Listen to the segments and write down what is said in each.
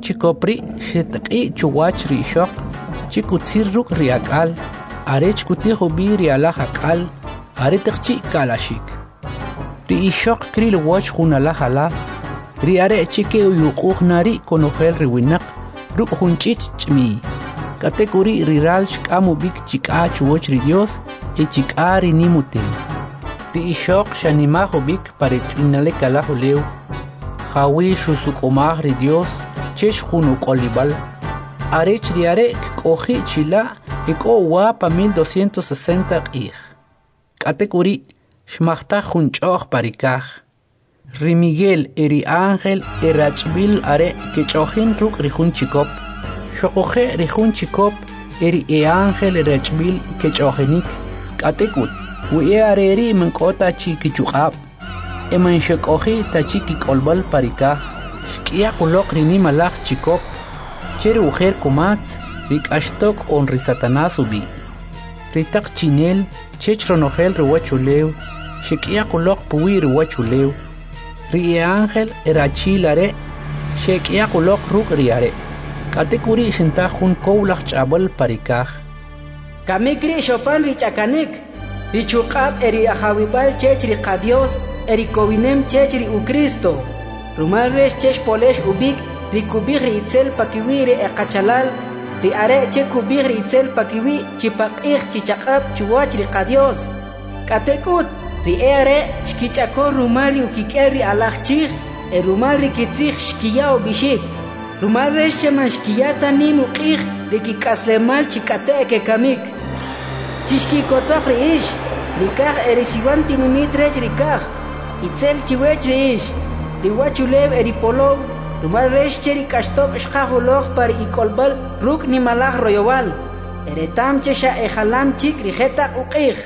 chikopri shetaqi chuwach ri shoq chikutsir ruk riakal arech kutijo bi rialaj akal aretaqchi kalashik ri shoq kril wach junala hala ri are chike uyuquq nari konojel riwinaq ruk junchich chmi katekuri riral shkamu bik chika chuwach ri Dios e chika ri nimuten ri shoq shanimajo bik paretzinale kalajo leu Hawi shusukomah ri Dios chesh junu kolibal arech riare koji chila eko wapa 1260 qih katekuri shmachta junchoq parikaj ri Miguel eri Ángel erachbil are kechojin ruk ri jun chikop shoqoje ri jun chikop eri Ángel erachbil kechojenik katekut wi areri menkota chi kichuqab eman shoqoji tachiki kolbal parikaj shkia qoloq rini malaj chikop cher ujer kumat rik ashtok on ri Satanás ubi ritak chinel chech ronojel riwachuleu shkia qoloq puwi riwachuleu ri Ángel erachilare shkia qoloq ruk riare katekuri shinta jun kowlaj chabal parikaj kamikri shopan richakanik richuqab eri ajawibal chech ri qadios eri kowinem chech ri uCristo rumal resh chech polesh ubik ri kubig ri itzel pakiwi ri eqachalal ri are che kubig ri itzel pakiwi chipaqih chichaqab chuwach ri qadios katekut ri are shkichakor rumal ri ukikel ri alajchig e rumal ri kitzig shkiyao bishik rumal resh cheman shkiyata nin uqih ri kikaslemal chikateke kamik chishkikotoq ri ish rikaj eri siwan tinimit rech rikaj itzel chiwech ri ish riwachulew eri polow rumal resh cheri kashtok shqajoloj par ikolbal ruk nimalaj royowal eretam chesha ejalam chik rijetaq uqij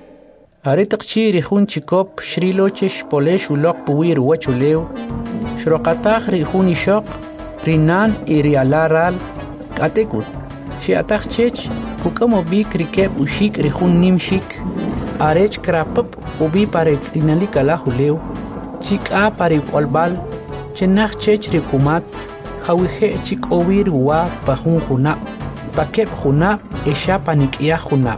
aretaq chi ri jun chikop shrilochesh polesh uloq puwi riwachulew shroqataj ri jun ishoq rinan iri alaral katekut shiataq chech kukamo bik rikeb ushik ri jun nimshik arech krapap ubi parets inali kalajulew chika pari kolbal chenaj chech rikumat hawije chik owir wa pajun juna pakeb juna esha panikia juna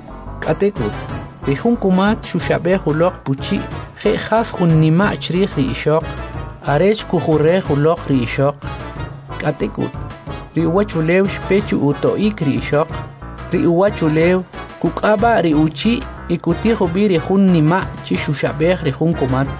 katekut rijun kumat shushabe juloq puchi je khas jun nima chrij ri ishoq arech kujure juloq ri ishoq katekut ri wachulew shpechu utoik ri ishoq ri wachulew kukaba ri uchi ikutijo bi ri jun nima chi shushabej ri jun kumat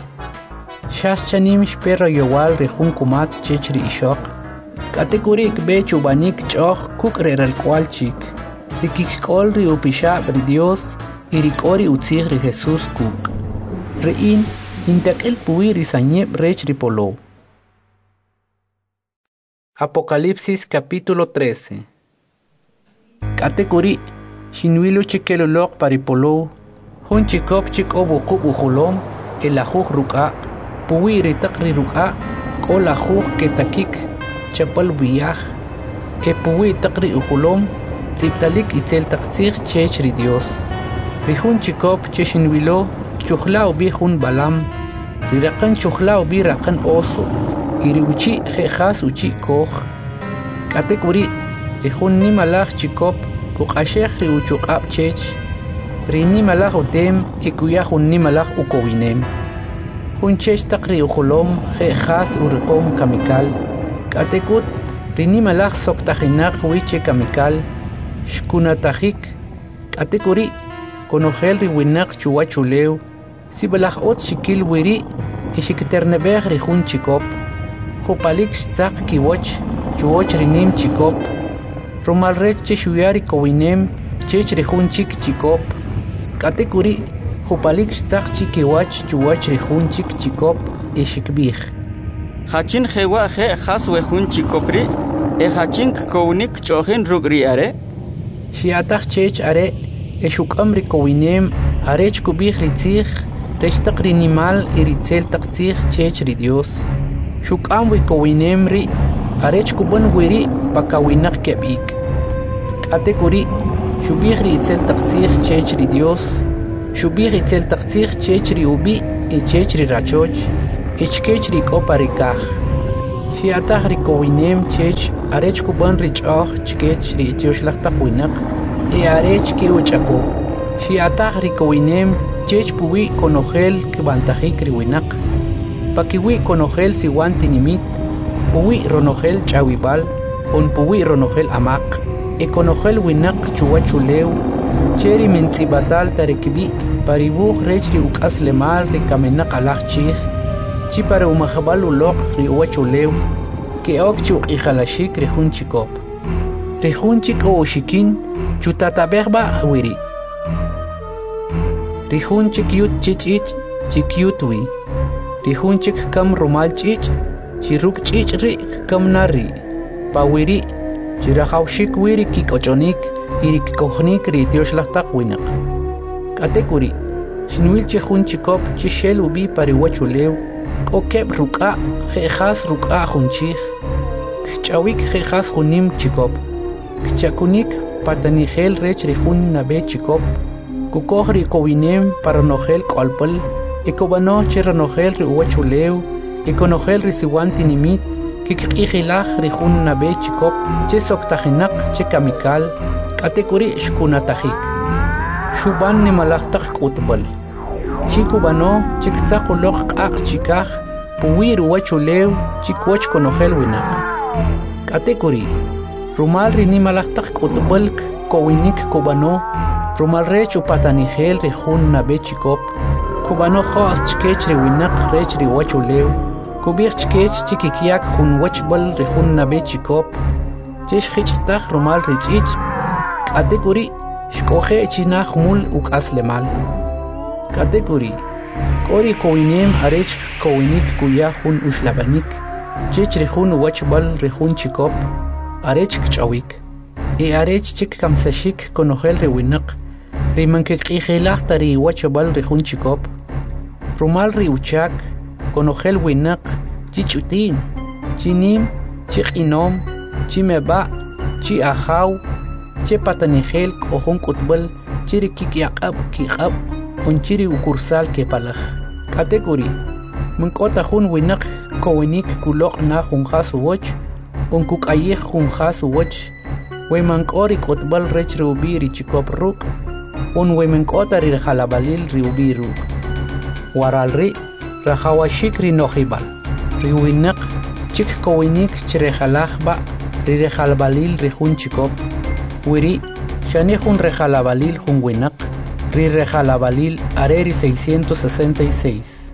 shas chanim shperro yowal ri jun kumat chech ri ishoq kategorik be chubanik choj kuk reral kwalchik ri kikkol ri upishab ri Dios y ri kori utzig ri Jesús kuk ri in intakil puwi ri sanyeb rech ri polo Apocalipsis capítulo 13 kategori Shinwilu chikeloloq paripolo jun chikop chikobu kubujulom el ajuj ruka puwi ritaqri ruka kol ajuj ketakik chapal biyaj e puwi taqri ujulom tziptalik itzel taqtzig chech ri Dios ri jun chikop cheshinwilo chujlao bi jun balam ri raqan chujlao bi raqan oso iri uchi jejas uchi koj kategori ri jun nimalaj chikop kuqashej ri uchuqab chech ri nimalaj utem ikuya jun nimalaj ukowinem jun chech taqri ujulom jejas urqom kamikal katekut ri nimalaj soktajinaq wiche kamikal shkunatajik kategori konojel ri winaq chuwachulew sibalaj ot shikil wiri ishikiternebej ri jun chikop jupalik shtzaq kiwoch chuwoch ri nim chikop rumal rech cheshuyari kowinem chech ri jun chik chikop kategori jupalik shtzaq chikiwach chuwoch ri jun chik chikop ishikbij hachin jewa je jaswe jun chikopri e hachin kownik chojen rugri are shiataq chech are eshukam ri kowinem arech kubij ri tzig rech taqri nimal iritzel taqtzig chech ri Dios shukam wi kowinem ri arech kubun wiri pakawinaq kebik kategori shubij ri itzel taqtzig chech ri Dios shubij itzel taqtzig chech ri ubi e chech ri rachoch ichkech ri koparikaj Shiatah rikowinem chech arech kuban richach chkech ri tioshlataq winaq arech ki uchako. Shiatah rikowinem chech puwi konogel kibantajik riwinaq. Pakiwi konogel siwan tinimit, puwi ronogel chawibal, on puwi ronogel amaq. Konogel winaq chuwachulew, cheri mentzibatal tarekibi, paribuj rechri ukaslemal rikamenaq alachchij, chi para umajabal uloq ri uwachulew, que ok chuk ijalashik rihun chikop. Rihun chik o ushikin, chutataberba wiri. Rihun chik yut chichich, chik yutwi. Rihun chik kam rumal chich, chiruk chich ri kam nari. Pawiri, chirahawshik wiri kikochonik, irik kohnik ri tioshlachtak winak. Katekuri, shinwil chihun chikop chishel ubi pariwachulew, kokeb ruka, jejas ruka junchich, kchawik jejas junim chikop, kchakunik patanigel rech rihun nabe chikop, kukohri kowinem paranogel kolpel, ekobano cheranogel riwachulew, ekonogel risiwan tinimit, kikijilaj rihun nabe chikop, che soktajinak che kamikal, katekuri shkunatajik. Shuban nimalachtak kutbal. Chikubano, chiktakulok ak chikaj, puwir wachulew, chikwach konogel winak. Katekuri, rumal rinimalachtak kutbal kowinik kubano, rumal rech upatanigel rihun nabe chikop, kubano khos chkech riwinak rech riwachulew, kubich chkech chikikiak hun wachbal rihun nabe chikop, chesh hichtak rumal richich, katekuri, shkoje chinaj mul ukaslemal. Katekuri, kori kowinem arech kowinik kuya hun ushlabanik, chech rihun wachbal rihun chikop, arech kchawik. Arech chik kamsashik konogel riwinak, rimankikijilaj tari wachbal rihun chikop, rumal riuchak, konogel winak, chichutin, chinim, chikinom, chimeba, chi ajaw, che patanigel kohon kutbal, chirikikiakab kikab, unchiri ukursal kepalaj. Katekuri, munkota hun winak kowinik kulok na junjas woch, unkukayej junjas woch, wemankori kutbal rech riubi richikop ruk, wemankota rirjalabalil riubi ruk. Waralri, rajawashik rinojibal, riwinak, chik kowinik chirejalaj ba, rirjalabalil rihun chikop, wiri, shanejun rejalabalil jun winak, rirjalabalil areri 666.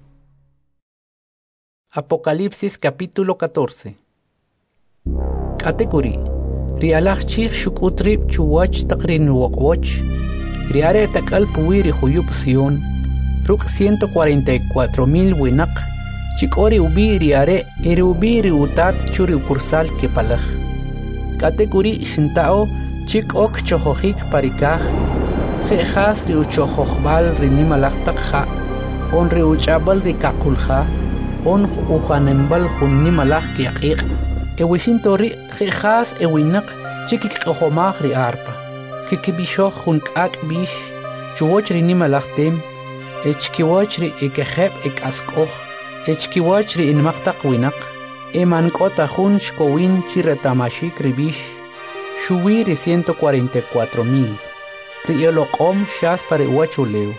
Apocalipsis capítulo 14. Katekuri, rialaj chich shukutrib chuwach takrin wokwoch, riare takal puwiri huyup Sion, ruk 144,000 winak, chikori ubi riare, ubi riutat churi ukursal kepalaj. Katekuri shintao, chik ok chohojik parikaj, jejas riuchohojbal rinimalachtak ja, on riuchabal rikakulja, on ujanembal junimalaj kiaqiq, ewishintori jejas ewinak chikik ohomaj ri arpa, kikibishoj junkak bish, chuwoch rinimalachtem, echkiwoch ri ekejeb ekaskoj, echkiwoch ri inmaktak winak, emankota jun shkowin chiretamashik ribish, shuwi ri 144,000. Riolokom shas pare wachulew.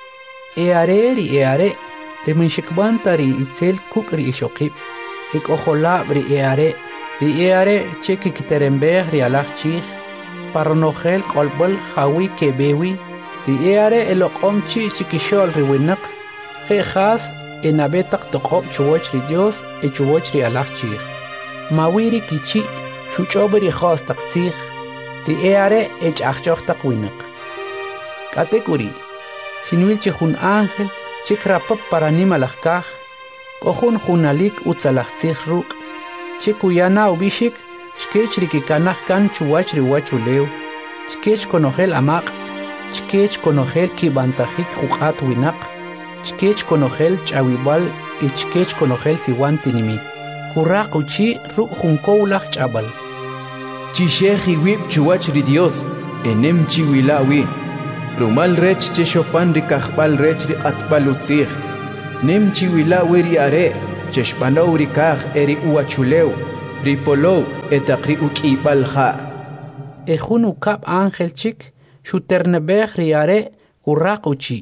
Eare, riminshikbanta ri itzel kuk ri ishokib. Ojola ri eare, cheki kiterembeh ri alachchich. Paronogel kolbol hawi kebewi. Ri eare elokom chi chikishol ri winak. Jejas enabetak tokob chuwoch ri Dios chuwoch ri alachchich. Mawiri kichi shuchob ri khos taktzich. Ri eare achchoch tak winak. Katekuri, shinwil chihun ángel, chikrapap para nimalajkaj, kohun junalik utzalachtzij ruk, chikuyana ubishik, chkech rikikanaj kan chuwach riwachulew, chkech konogel amaq, chkech konogel kibantajik juqat winak, chkech konogel chawibal, chkech konogel siwan tinimit. Kuraq uchi ruk junkowlaj chabal. Chisheji wib chuwach ri Dios, enem chiwilawi. Rumal rech che chopan ri kajbal rech ri atbal utzij. Nem chiwila weri are, cheshpanow rikaj eri uachuleu ripolow etaqri uk'ibalja Ejun ukap ángel chik shuternebej riare kuraq uchi.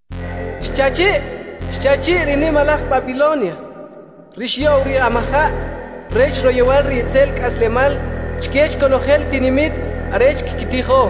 Shchachi rini malach Babilonia. Rishyo uri amaha. Rech royewal rietzel kaslemal. Chkech konogel tinimit. Arech kikitijo.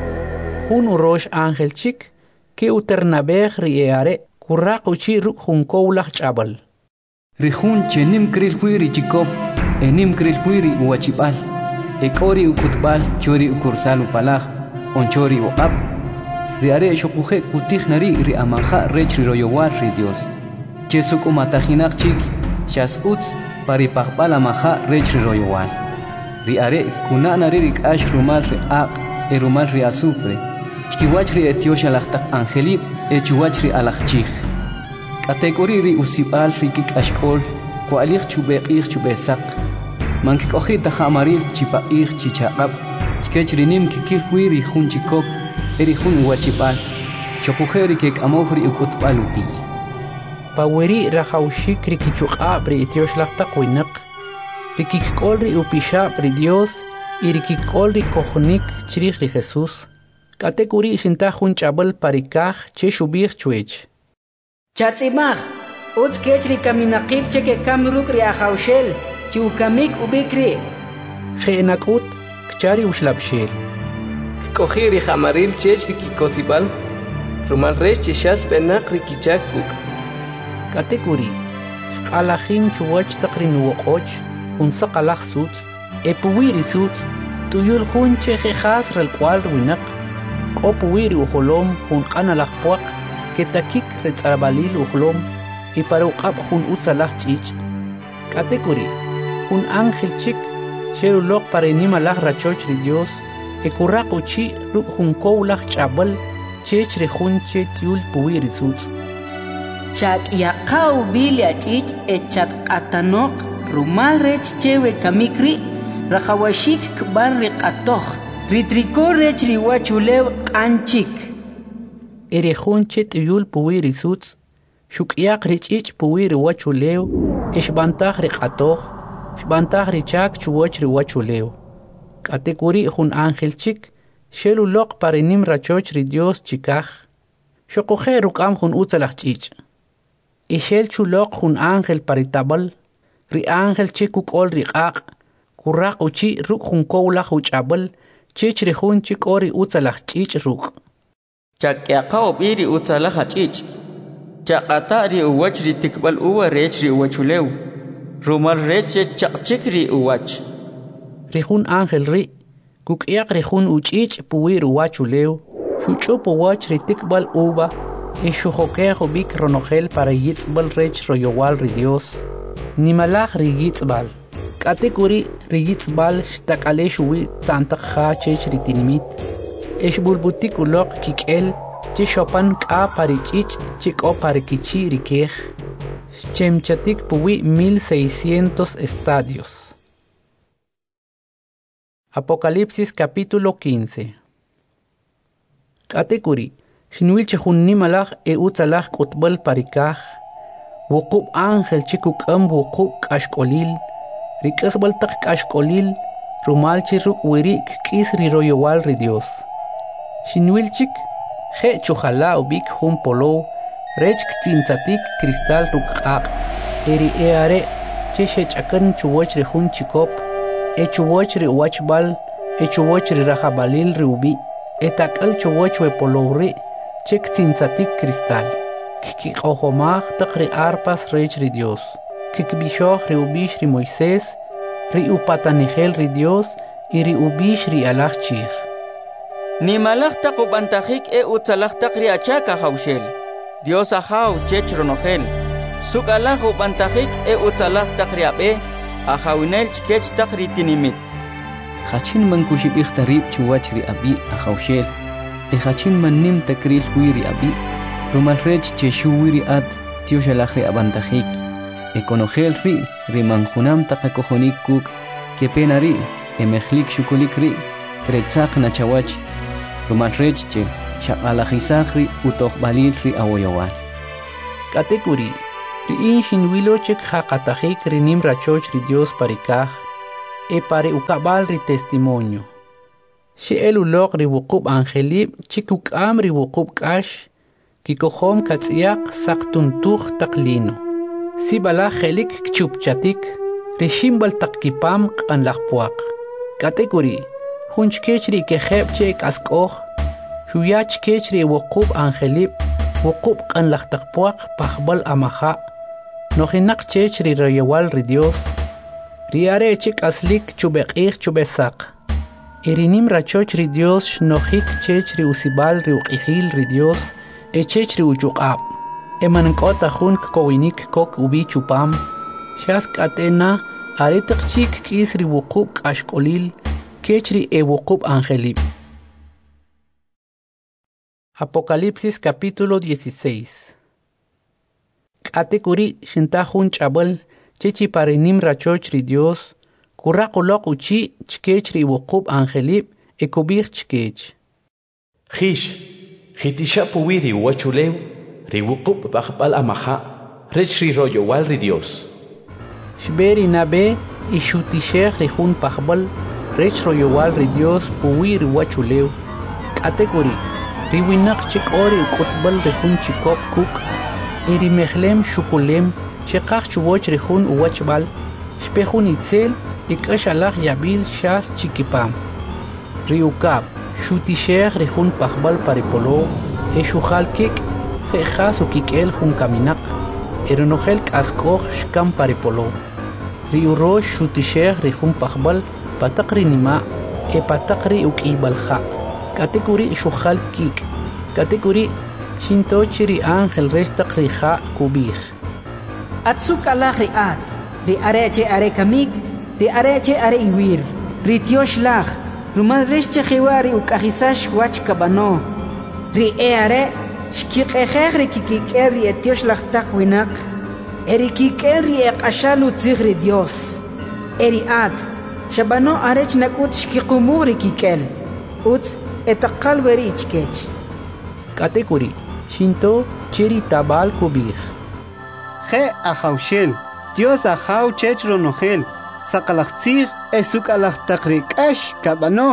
Jun urosh ángel chik que uternebej riare kuraq uchi ruk junkoulach chabal. Rihun chenim kril huiri chikop enim kril huiri uachibal. Ekori ukutbal chori ukursal upalaj onchori uqab riare shokuje kutij nari ri amaja rech ri royowal ri Dios chesuk umatajinak chik shas uts paripaqbal amaja rech ri royowal riare kunana ri ash rumal ri aq erumal ri azufre chkiwach ri etiosha laqtaq angelib echuwach ri alaqchij kategori ri usibal ri kik ashkol kualij chubeqij chubesaq Manki kohita hamaril chipaij chichaqab chkech rinim kikil huiri jun chikop eri jun uachipal chokujeri kek amofri ukutpal upi Paweri rajaushik rikichuqab ri etioshlaqta quinaq rikikol ri upishab ri Dios y rikikol ri kohnik chrij ri Jesús katekuri shinta jun chabal parikaj che shubij chuech Chatzimaj. Uts kech ri kaminaqib cheke kamruk ri ajaushel. Chiukamik ubikri. Jeenakut kchari ushlabshel. Kohiri hamaril chech rikikosibal. Rumal resh cheshas penak rikichak kuk. Katekuri. Alajin chuwach taqrin woqoch. Unsaqalaj suts. Epuwiri suts. Tuyul jun chejejas rel cual ruinak. Kopuwiri ujolom jun qanalaj puaq. Ketakik retzarabalil ujolom. Y para uqab jun utzalaj chich. Katekuri. Un ángel chic, sherulok para inimalah rachoch ri Dios, ekuraq uchi ruk junkoulach chabal, chech rejunche tiul puwiri suts. Chak yaqaw bilia chich echat qatanok, rumal rech chewe kamikri, rajawashik kban riqatoch, ritriko rech riwachulew qanchik. Erejunche tiul puwiri suts, shukyaq richich puwiri wachulew, eshbantaj riqatoch, Shbantaj richak chuwach riwachuleo. Katekuri jun ángel chik, shelulok parinim rachoch ri Dios chikaj. Shokoje rukam jun utzalach chich. Ishel chulok jun ángel paritabal, ri ángel chik ukol riqaq, kuraq uchi ruk jun koulach uchabal, chich ri jun chik ori utzalach chich ruk. Chakyaqaw biri utzalach chich. Chaqata ri uwach ri tikbal uwa rech ri uwachuleo. Rumal reche chakchikri uwach. Rihun ángel ri, kukyaq rihun uchich puwir uwachuleo, shuchup uwach ritikbal uba, y shujokejo bik ronogel para yitzbal rech royowal ri Dios. Nimalaj ri yitzbal. Katekuri ri yitzbal shtakale shuwi tzantakha chech ritinimit. Eshbulbutik ulok kikel, chishopan ka parichich chiko parikichi rikej. Chemchatik puwi 1600 estadios. Apocalipsis capítulo 15. Katekuri, shinwil chehunni malach utzalach kutbal parikaj, wukub ángel chikuk wukub kashkolil, rikasbal tak kashkolil, rumal chiruk wirik kis riroyowal ri Dios. Shinwil chik, je chuhala ubik hun polo, rech ktintzatik cristal rukaq, eri eare, cheshe chakan chuwach ri hun chikop, chuwach ri wachbal, chuwach ri rajabalil ri ubi, etakal chuwach we polowri, che ktintzatik cristal. Kikihomaj tak ri arpas rech ri Dios, kikbishoh ri ubish ri Moisés, ri upatanigel ri Dios, y ri ubish ri alaj chij. Ni malach tak ubantajik utzalach tak ri achaka haushel. Dios ahaw chech ronogel. Suk alaj ubantajik utzalach tak ri abe, ahawinel chkech tak ri tinimit. Hachin man kushibich tarib chuwach ri abi ahawshel. Hachin man nim takril huiri abi. Rumal rech cheshu wiri ad tioshalach ri abantajik. Ekonogel ri manjunam takakojonik kuk, kepena ri, emechlik shukulik ri, kretzak nachawach. Rumal rech che, shaqalajizak ri utoh balil ri awoyowal. Katekuri, Riin shinwilo chik haqatajik rinim rachoch ri Dios parikaj, pare ukabal ri testimonio. She elulok ri wukub angelib chik ukam ri wukub kash, kikohom katsiak saktuntuj taklino. Si bala helik kchupchatik, ri shimbal takkipam kanlakpuak. Katekuri, hunchkech ri keheb chek askoj, shuyach kech ri wukub angelib, wukub kanlaktakpuak pahbal amaha, nojinak chech ri royewal ri Dios, riare chik aslik chubekir chubesak. Irinim rachoch ri Dios nojik chech ri usibal ri uqihil ri Dios, chech ri uchuqab. Emankota jun kowinik kok ubi chupam, shas katena aretak chik kis ri wukub kashkolil, kech ri wukub angelib. Apocalipsis capítulo 16. Katekuri shintajun chabal chechi parinim rachoch ri Dios, kuraqulok uchi chkech ri wukub angelib ekubir chkech. Hish, hitishapu wiri wachulew, ri wukub baqbal amaha, rech ri royo wal ri Dios. Shberi nabe ishutishech ri jun pahbal, rech royo wal ri Dios puwir wachulew. Katekuri riwinak chik ori ukutbal ri jun chikop kuk, iri mehlem shukulem, shekach chuboch ri jun uwachbal, shpejun itzel, ikash alach yabil shas chikipam. Riukab, shutishech ri jun pahbal paripolo, eshuhal kik, jejas ukikel jun kaminak, eronogel kaskoj shkam paripolo. Riurosh shutishech ri jun pahbal, patakri nima, patakri ukibalja. Katekuri shuhal kik, katekuri shintochiri ángel restak rija kubij. Atsuk alach ri at, ri areche are kamik, ri areche are iwir, ri tiosh lach, ruman resche jiwari ukahisash wach kabano, ri are, shkikejej ri kikiker ri etiosh lach tak winak, eri kiker ri ekashalu tzig ri Dios, eri at, shabano arech nakut shkikumur ri kikel, utz etaqal weri ichkech. Katekuri shinto chiri tabal kubij. Je ahaushel, Dios ahau chech ronogel, sakalachtzig esuk alachtakrikash kabano.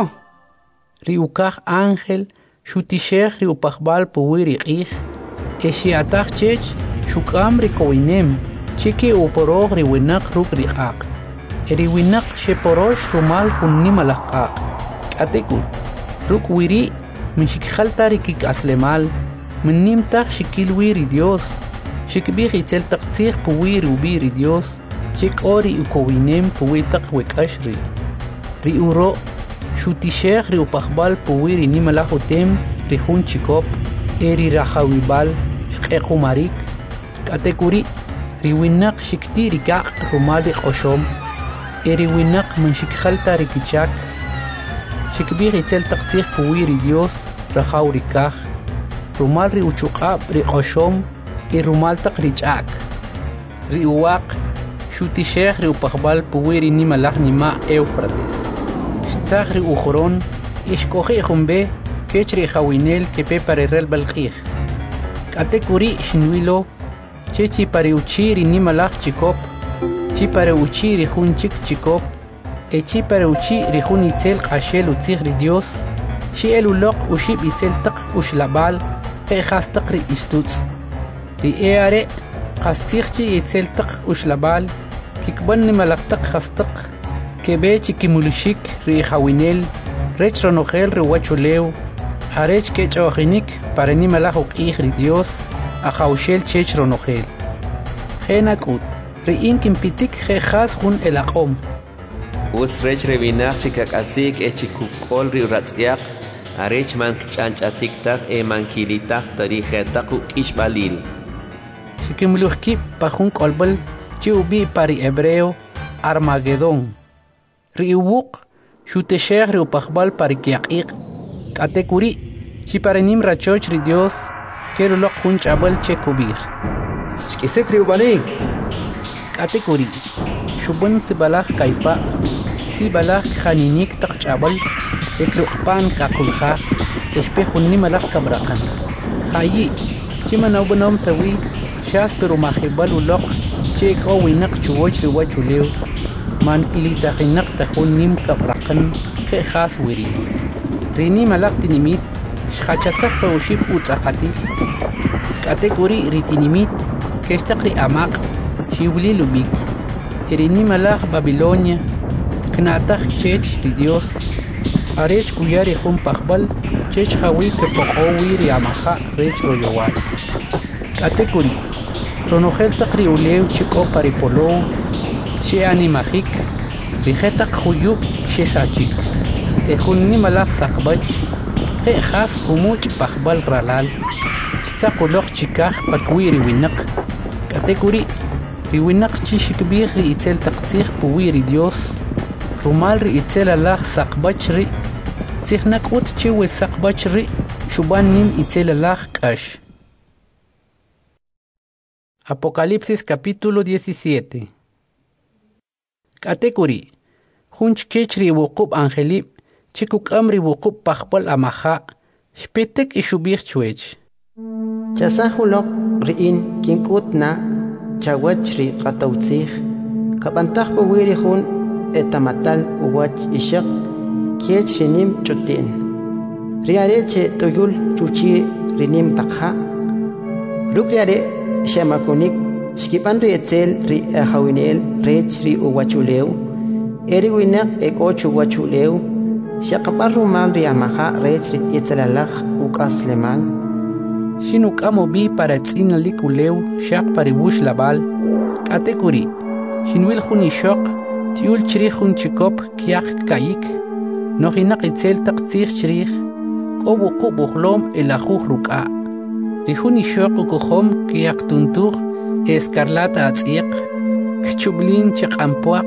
Riukaj ángel, shutishech riupachbal puwiri qij, eshiatach chech, shukam rikowinem, chiki uporog riwinak ruk riqaq. Riwinak sheporosh rumal hunnim alaqaq. Katekuri ruk wiri, min shikjalta rikik aslemal, min nimtaj shikil wiri Dios, shikbij itzel taqtzig puwiri ubiri Dios, chik ori ukowinem puwitak wekashri. Ri uro, shutishech ri upachbal puwiri nimalahutem ri jun chikop, eri rajawibal, shqequmarik, katekuri, ri winak shikti rikaq rumadi qoshom, eri winak min shikjalta rikichak, shikbij itzel taqtzig puwiri Dios, rajaw rikaj, rumal ri uchuqab ri qoshom, rumal taq richak. Ri uwaq, shutishech ri upachbal puwiri nimalaj nima Eufrates. Shtzaj ri ujoron, ishkoji jumbe, kech ri jawinel kepe parerel balqij. Katekuri shinwilo, chechi pare uchi ri nimalaj chikop, chi pare uchi ri jun chik chikop, chi pare uchi ri jun itzel qashel utzig ri Dios, shi elulok ushib itzel taq ushlabal, jejas taq ri istutz. Ri are, qastzigchi itzel taq ushlabal, kikban nimalaj taq jastaq, kebe chikimulushik ri jawinel, rech ronogel ri wachulew, arech kech ojinik pare nimalaj uqij ri Dios, ajawshel chech ronogel. Jenakut, ri inkimpitik jejas jun elaqom. Utz rech revinach chikakasik echikukol ri ratz'iaq, arech man kch'anch'atiktaj mankilitaj tarijetaq uk'ixbalil. Shikimulujkib pajun kolbal chi ubi pari hebreo Armagedón. Ri uwuq shuteshech ri upajbal pari kiaqiq. Katekuri chi parenim rachoch ri Dios kerulok jun ch'abal che kubij. Shkisek ri ubaling. Katekuri shubun sibalaj kaipa, sibalaj khaninik taq ch'abal, ekruqpan kakulja, espejun nimalaj kabraqan. Khayi, chimanaw banom tawi, Shas pero mahibal ulok che ko winak chuwoch riwachulew man ilitahinak tahun nim kabrakan khe khas wiri. Rini malak tinimit shkhachatak pa ushib utzakatif. Kategori ritinimit kestakri amak shiwli lubik. Rini malak Babilonia knatak chech di Dios. Arech kuyari hum pakbal chech hawi ke pokowi ri amaha rech royowal. Kategori Ronogel takri ulew chiko paripolo she animahik rijetak huyub she sachik ejunni malak sakbach khe khas khumuch pakbal ralal stakulok chikah pakwiri winak kategori riwinak chishikbih ri itzel taqtih puwiri Dios rumal ri itzel Allah sakbach ri tsikhnak ut chiwe sakbach ri shuban nim itzel Allah kash. Apocalipsis capítulo 17. Kategori Hunch kechri wukub angelib chikuk amri wukub pakbal amaha shpetek ishubih chwech. Chasahulok riin kinkut na chawachri qatawtsih kabantah pawiri hun etamatal uwach ishak kech rinim chutin riareche tuyul chuchi rinim takha rukriare Shamakunik, Skipan Rietzel, Ri Hawinel, Rech Ri Uwachuleu, Eriwinak Ekochu Wachuleu, Shakaparumal Riamaha, Rech Ri Itzalalach, Ukaslemal. Shinukamo bi para tzin likuleu, Shak paribush labal, Kategori, Shinwil Hunishok, Tiul Chirihun Chikop, Kiak Kaik, Nohinak Itzel Takzir Chirih, Kobu Kubuhlom, Elajuh Ruka. Rihuni shok ukukhom kiyak tuntur escarlata atziq kchublin chiqampuaq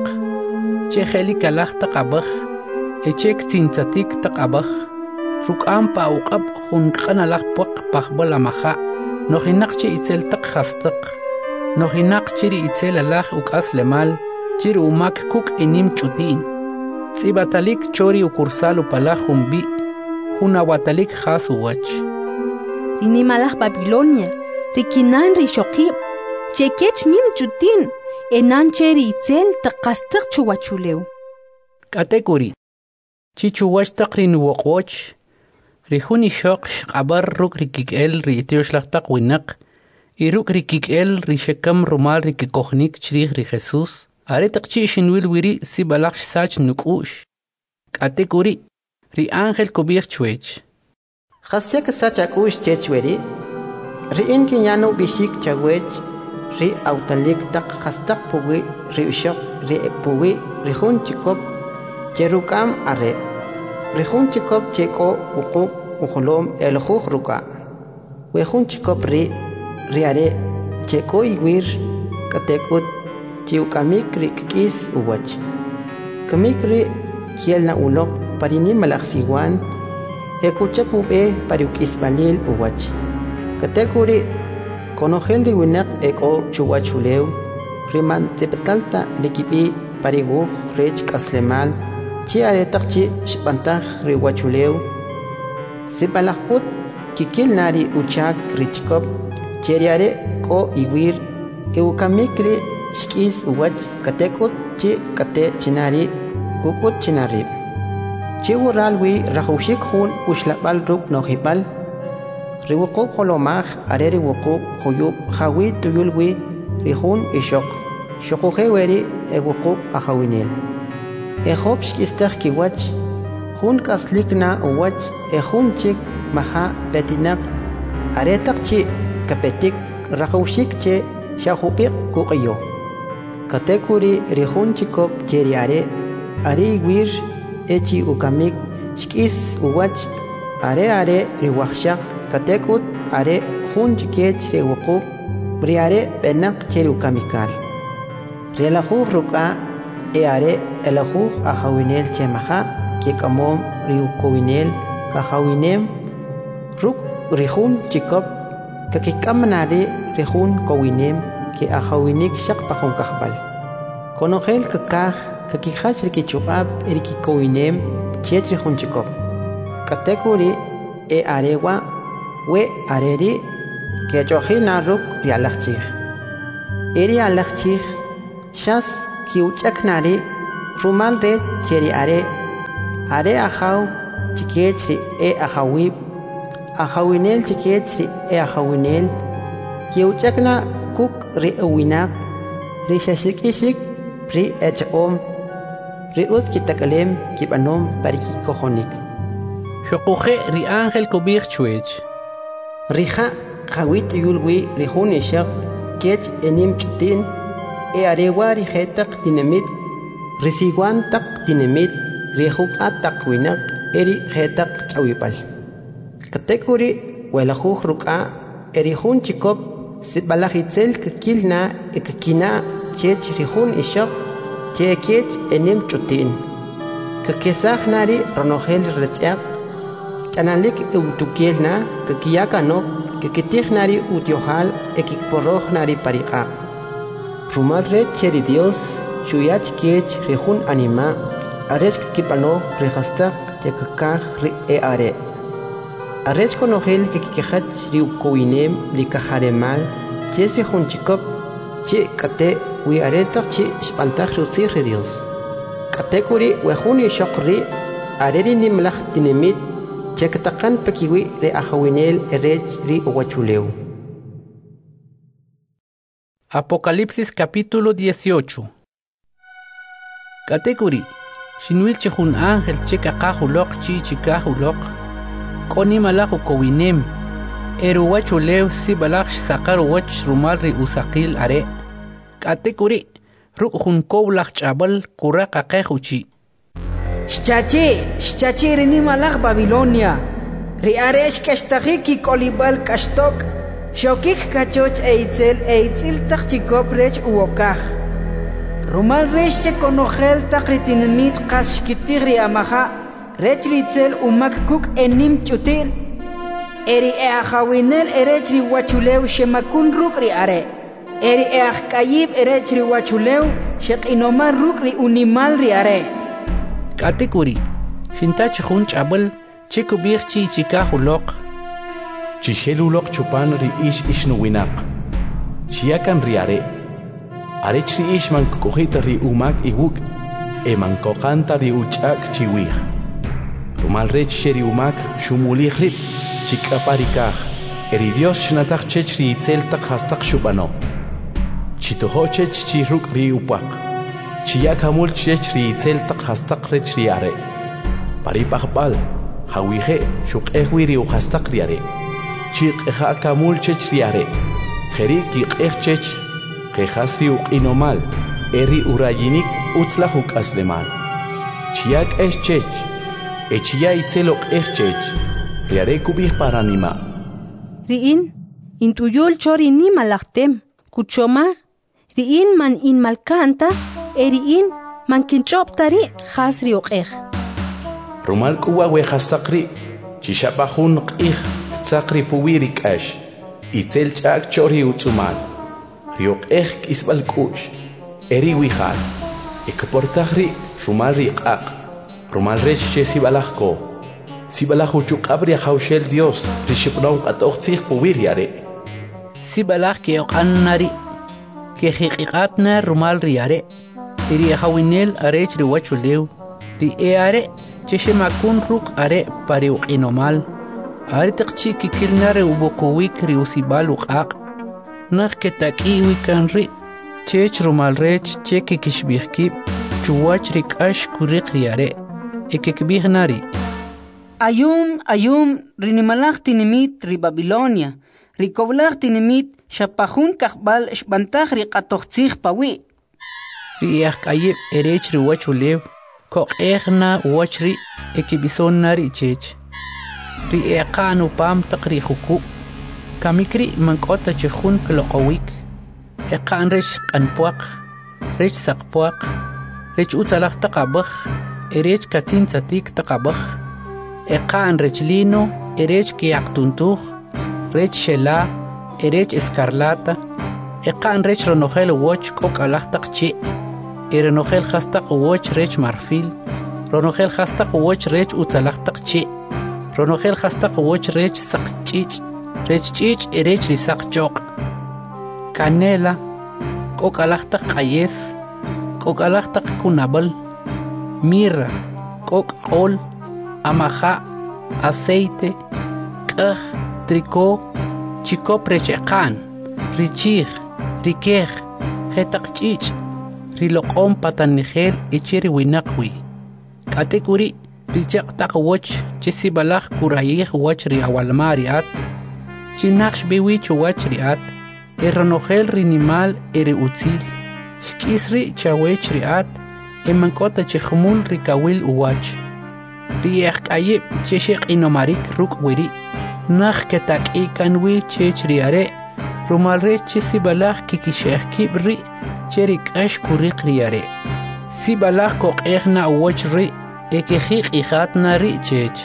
cheheli kalaq taqabaj echek tintzatik taqabaj ruk'am pa uqab junqanalaq puaq paqbal amaja nohinaqchi itzel taq hastaq nohinaqchi ri itzel alaq ukas lemal chiri umak kuk enim chutin tzibatalik chori ukursal upalaj humbi hunawatalik khas uwach Inimalach Babilonia, rikinan rishokib, chekech nim chutin, enan cheri itzel taqastak chuwachuleu. Kategori Chichuwach taqrin woqwoch, rihuni shok shqabar ruk rikikel riitioshlastak winak, iruk rikikel rishekam rumal rikikohnik chrih ri Jesus, aretaqchi shinwil wiri sibalach sach nukush. Kategori ri angel kubir chwech. Khasyak sachakush chechweri riin kinyano bishik chawech ri autalik tak khastak puwi ri ushok ri puwi rihun chikop cherukam are rihun chikop cheko uqub ukhulom elkhukh ruka wehun chikop ri are cheko iwir katekut chiukamik ri kis uwach kamik ri kielna ulok parini malaksiwan Escucha pube pariukis balil uwach. Kategori konogel riwinak eko chuwachuleu riman tepetalta rikipi pariguh rech kaslemal chi aretakchi shpantah riwachuleu sepalakput kikil nari uchak richkop cheriare ko iwir eukamikri shkis uwach katekut chi kate chinari kukut chinarib Chiwuralwi rahushik hun ushlabal ruk nohibal riwuku kolomaj areri wuku huyub hawi tuyulwi rihun ishok shokuhe weri ewuku ahawinel ehop shkistak kiwach hun kaslikna uwach ehun chik maha betinak aretak chi kapetik rahushik che shahupik kuqiyo katekuri rihun chikop cheriare ari wir echi ukamik shkis uwach are riwakshak katekut are hun chikech rewuku briare benak cheri ukamikal relajuh ruka are elajuh ahawinel chemaha kekamom riukowinel kahawinem ruk rihun chikop kakikamnare rihun kowinem ke ahawinik shak pahon kahbal konogel kakah kakihach rikichubab erikikowinem chiech rihun chikop kategori arewa we areri kejohina ruk rialachich. Eri alachich shas kiuchaknari rumal de cheri are ahaw chikechri ahawib ahawinel chikechri ahawinel kiuchakna kuk ri awinak ri shashikishik ri echom ri uskitakalem kibanom pariki kohonik. Shokuche ri ángel kubich chuech. Rija khawit yulwi ri hunishak kech enim chutin arewa ri hetak dinamit risiguan tak dinamit rihuk atak winak eri hetak chawipal. Katekuri welahuh ruka eri hun chikop sitbalahitzel kakilna ekakina chech rihun ishak chekech enim chutin. Kakesah nari ronohel retziak chanalik eutukielna kakiyakano kakitih nari utiohal ekikporoh nari parika. Rumal re cheri Dios shuyach kech rihun anima arech kipano rehasta yakakah ri are. Arech konohel kikikehach riukowinem likaharemal ches rihun chikop che kate wi aretak che spantach rutzir re Dios. Katekuri wehun yishokri areri nimlach dinamit chekatakan pekiwi re ahawinel erech ri uwachuleu. Apocalipsis capítulo 18. Katekuri, shinwil chihun ángel chekakahulok chikahulok, koni malachu kowinem, eruwachuleu sibalach sakar wach rumal ri usakil are. Katekuri, rukhun kowlach chabal kurakakahuchi. Shchachi rini malach Babilonia, ri aresh kashtahiki kolibal kashtok, shokik kachoch eitzil takchikop rech uokach. Rumal rech chekonohel takritinimit kashkitigri amaha, rech ritzel umak kuk enim chutin. Eri eachawinel erech riwachulew shemakun ruk ri are. Eri eachkayib erech riwachulew shekinoman ruk ri unimal ri are. Katekuri, shintach hun chabal chikubich chikahulok. Chishelulok chupan ri ish nuwinak. Chiakan riare. Arech ri ish man kukuhita ri umak iwuk. Man kokanta ri uchak chiwih. Rumal rech sheri umak shumulih rip. Chikaparikah. Eri Dios shnatach chech ri itzeltak hastak shubano. Chitoho chech chiruk ri upak. Chiakamul chech ri itzeltak hastak rech ri are. Paripahpal. Hawihe shukehwi ri uhastak ri are. Chik kamul chech riare. Jeri kik chech. Kejasri inomal. Eri urayinik utzlahuk aslemal. Chiak chech. Echia itzelok chech. Riare kubih paranima. Riin, intuyul chori ni malachtem. Kuchoma. Riin man in malkanta. Eriin man kinchoptari jasri okeh. Rumal kuwa wehastakri. Chishapahun qih. Tsakri puwirik ash, itzel chak chori utzumal, riok isbal kush, eri wihal, ekportahri rumal riqaq, rumal resh che sibalahko, sibalahu chukabri haushel Dios, rishipnong atochtzih puwiriare. Sibalah ke oqannari, ke hiqiqatna rumal riare, iri hawinel arech riwachulew, ri eare, cheshemakun ruk are pariuq inomal. Aritakchi kikilnare ubokowik ri usibal uqaq. Nakh ketakiwi kanri. Chech rumal rech cheki kishbihki. Chuwach rikash kurik riare. Ekekbih nari. Ayum rinimalach tinimit ri Babilonia. Rikoblach tinimit shapahun kahbal shbantach riqatochtzih pawi. Riach kayib erech riwachulev. Kok na wachri ekibison nari chech. ri eqanu pam taqri khuku kamikri mankota chkhun kloqowik eqan resh qanpuaq resh saqpuaq resh utalaq taqabakh erech katin tsatik taqabakh eqan rechlino erech kiyaqtuntuj rech shela erech escarlata eqan rech ronojel woch kokalaq taqchi erenojel khastaq woch rech marfil ronojel khastaq woch rech utalaq taqchi ronojel khastaq woch rech saqchich rech chich erech risak chok canela kokalakta qayes kokalakta kunabal mirra kokol amaja aceite kaj tricó chikop recheqan richij rikej jetak chich riloqom patanigel ichiri winaqwi katekuri richaq taqwoch chisibalaj kurayij wach ri awalmariat chinaqsh biwi chuwach riat eronogel rinimal eri utzil shkisri chawech riat emankota chihmul rikawil uwach riej kayib cheshiq inomarik ruk wiri nakh ketak ikanwi chech riare rumalre chisibalaj kikisheh kibri cherik ash kurik riare sibalaj koqejna uwach ri ekejik ijatna ri chech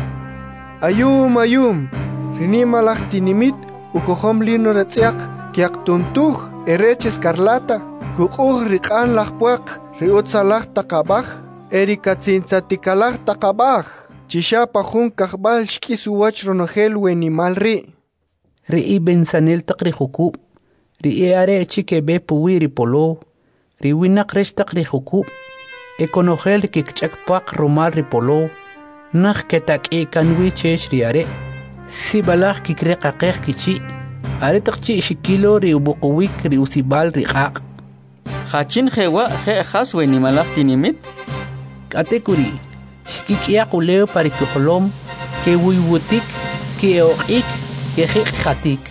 ayum rinimalaj tinimit ukohom lino retziak kiaktuntuj erech escarlata kuquj riqan lajpuaq riutzalaj taqabaj erikatzintzatikalaj taqabaj chishapa jun kajbal shkis uwach ronogel wenimal ri bensanel taqri jukub are chike be puwiri polo winaq resh taqri jukub ekonogel kikchakpaq rumal ri polo nakh ketak ikanwi chech riare sibalaj kikreqaqej kichi are taqchi shikilo ri ubuqwik ri usibal riqaq Hachin jewa je haswe ni malak tinimit katekuri shikikia kuleo parikuholom ke wiwutik ke oqik ke khatik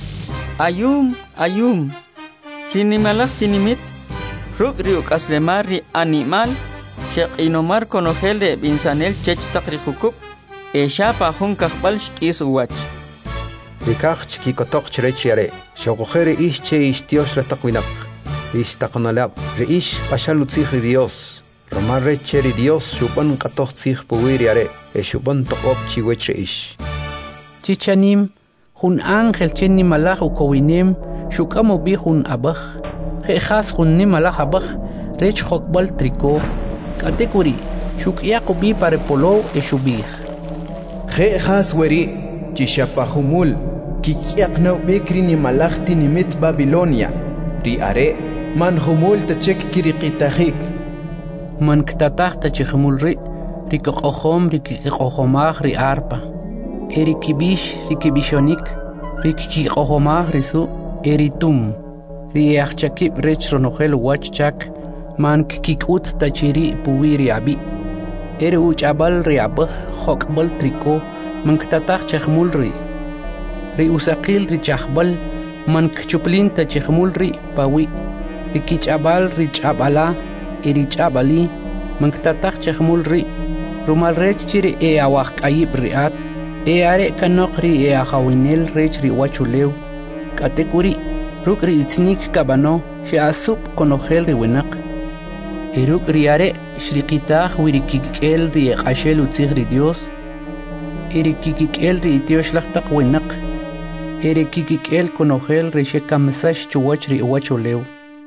ayum kini malak tinimit ruk riuk aslemar ri animal shek inomar konogel de binsanel chech taqri hukub shapa hun kahbal shkis uwach rikach ki kotok chrech yare shogojere che istiosh la taqwinaq istaqnalab reish pashalutzih Dios romar recheri Dios shuban qatoch tzih puwir yare shuban toqob chiwech reish chichanim hun ángel chenni malaj ukowinem shukamo bi hun abaj khas hunni malaj abaj rech khokbal triko katekuri shukyaqo bi pare polo shubih khas weri chishapahumul kikyaqno bekri ni malaj tinimit Babilonia ri are man humul tachek kiriqitahik man ktatah tachimul ri rikoqohom rikoqohomaj ri arpa erikibish rikibishonik rikiqohomaj risu eritum riachchakib rech ronogel wachchak man kikut tachiri puwiri abi eri uchabal ri abaj hokbal triko man ktatah chahmul ri usaqil ri chahbal man kchuplin tachimul ri pawi rikichabal richabala irichabali man ktatah chahmul ri rumal rech chiri awaq ayib riat are kanokri ahawinel rech ri wachulew katekuri ruk ri itznik kabano shi asup konogel ri winaq iruk ri are shriqitah wirikikel ri qashel utzig ri Dios irikikel ri Dios laqtaq winaq irikikel konogel ri shekamsash chuwach ri wachulew.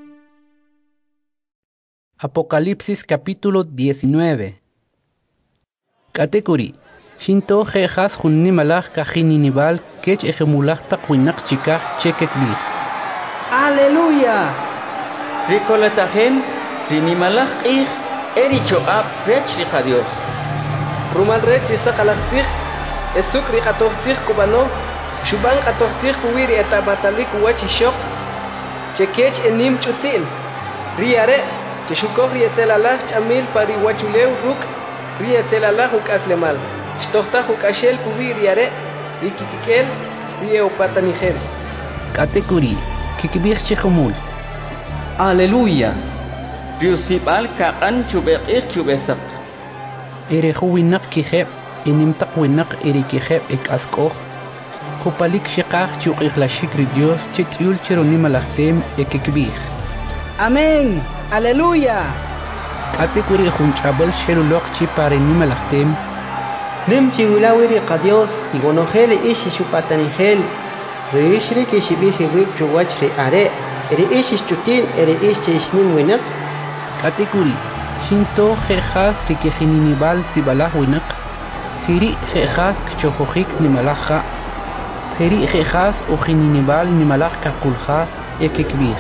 Apocalipsis capítulo 19. Katekuri Shinto jejas junni malaj kajininival kech ejemulaj taqwinaq chikaj chekekbij. Aleluya. Rikolatajen rinimalaj q'ij erichoab rech riqa Dios. Rumal rech isaqalajtzij esuk riqatojtzij kubano shuban qatojtzij puwiri etabatalik uwachishoq chekech enim chutin riare cheshukoj rietzelalaj ch'amil pariwachulew ruk rietzelalaj uk'aslemal shtohtaj uk'axel puwiri are rikikikel rieopatanigel katekuri kikbij chejumul aleluya riusibal kaqan chubeq'ij chubesaq erejuwinaq kijeb inimtaq winaq erikijeb ek'ask'oj jupalik shiqaj chuq'ijlaxik ri Dios chetz'yul chironimalajtem ekikbij amén aleluya katekuri junch'abal xeruloq chi parenimalajtem nim chiwilawiri qa Dios igonogel ishi shupatanigel reishri kishibiji wib chuwach ri are eri ishi chutin eri ishi ishnim winaq katekuri shinto jejas rikijininival sibalaj winaq jiri jejas kchojojik nimalaja Heri jejas o jininibal ni malach kakulja ekekbih.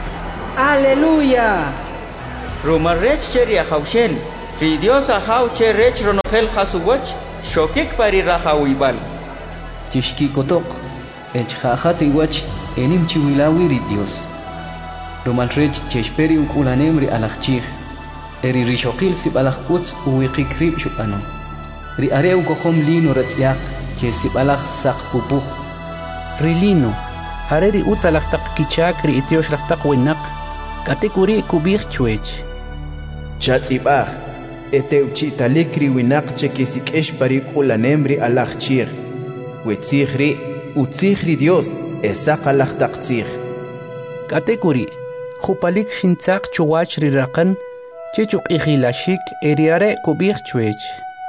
Aleluya. Ruma rech cheri ahaushel. Ri Dios ahau che rech ronogel hasuwach. Shokik pari rahawibal. Chishki kotok. Echjajat iwach enim chiwilawi ri Dios. Rumal rech cheshperi ukulanem ri alachchij. Eri rishokil sibalach utz uwiqik rib shupano. Ri are ukohom lino ratzyak che sibalach sak pupuj. Rilino, are ri utz alachtak kichak ri itiosh lachtak winak. Katekuri kubich chuech. Chatzibach, eteuchitalik ri winak che kisikesh pari ukulanem ri alachchij. Wetzihri, utzihri Dios, esak alachtaktzij. Katekuri, jupalik shintzak chuwach ri rakan. Chechuk ikhilashik eriare kubich chuech.